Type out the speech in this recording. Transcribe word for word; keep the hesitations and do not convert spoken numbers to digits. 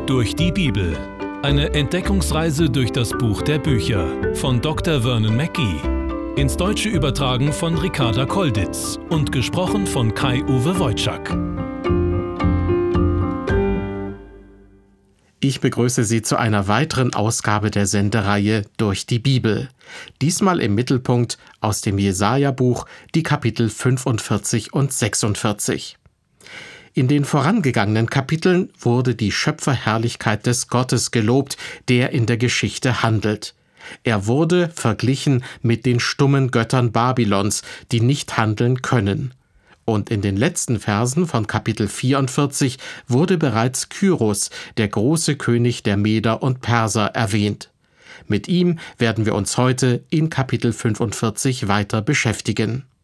Durch die Bibel. Eine Entdeckungsreise durch das Buch der Bücher von Doktor Vernon Mackey. Ins Deutsche übertragen von Ricarda Kolditz und gesprochen von Kai-Uwe Wojczak. Ich begrüße Sie zu einer weiteren Ausgabe der Sendereihe Durch die Bibel. Diesmal im Mittelpunkt aus dem Jesaja-Buch die Kapitel fünfundvierzig und sechsundvierzig. In den vorangegangenen Kapiteln wurde die Schöpferherrlichkeit des Gottes gelobt, der in der Geschichte handelt. Er wurde verglichen mit den stummen Göttern Babylons, die nicht handeln können. Und in den letzten Versen von Kapitel vierundvierzig wurde bereits Kyros, der große König der Meder und Perser, erwähnt. Mit ihm werden wir uns heute in Kapitel fünfundvierzig weiter beschäftigen.